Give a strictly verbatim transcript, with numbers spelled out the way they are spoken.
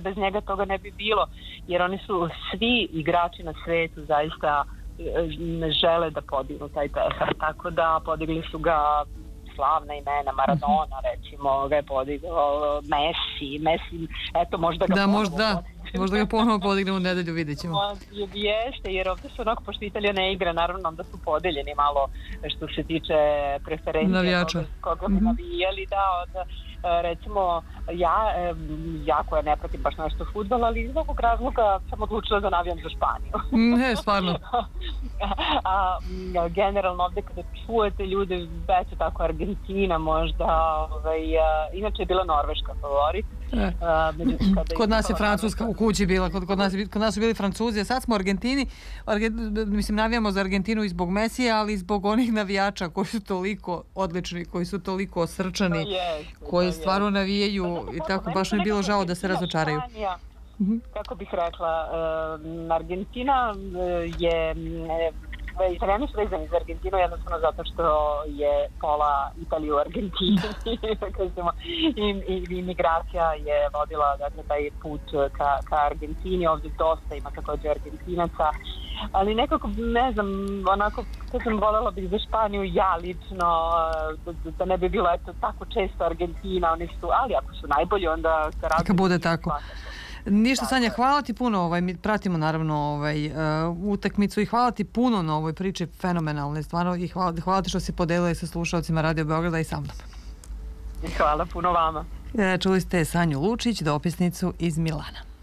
bez njega toga ne bi bilo, jer oni su svi igrači na svetu zaista ne žele da podignu taj pehar, tako da podigli su ga slavna imena, Maradona recimo ga je podigao, Messi Messi, eto možda ga da, ponovo možda, možda ga ponovo podignemo u nedelju, vidjet ćemo. Jeste, jer ovdje su onako, pošto Italija ne igra, naravno onda su podeljeni malo što se tiče preferencija koga, koga bi navijali, da, od, recimo ja, ja koja ne pratim baš nešto fudbal, ali iz ovog razloga sam odlučila da navijam za Španiju. Ne, stvarno. A generalno ovdje kada čujete ljude, već je tako Argentina možda, ovaj, inače je bila Norveška favorit. E. Uh, kod nas je Francuska u kući bila, kod, kod, nas, kod nas su bili Francuzi, a sad smo u Argentini. Argent, mislim, navijamo za Argentinu i zbog Mesija, ali i zbog onih navijača koji su toliko odlični, koji su toliko osrčani, jest, koji stvarno navijaju i tako, baš mi je bilo žao da se razočaraju. Kako bih rekla, Argentina je... Italijani su vezani za Argentinu jednostavno zato što je pola Italije u Argentini. I, i imigracija je vodila dakle, taj put ka, ka Argentini, ovdje dosta ima također Argentinaca, ali nekako ne znam, onako to sam voljela bih za Španiju ja lično, da, da ne bi bilo eto, tako često Argentina, oni su, ali ako su najbolji onda se radi. Neka bude tako. Ništa, Sanja, hvala ti puno, ovaj, mi pratimo naravno ovaj, uh, utakmicu i hvala ti puno na ovoj priči, fenomenalne stvarno, i hvala, hvala ti što si podelila sa slušalcima Radio Beograda i sa mnom. Hvala puno vama. Čuli ste Sanju Lučić, dopisnicu iz Milana.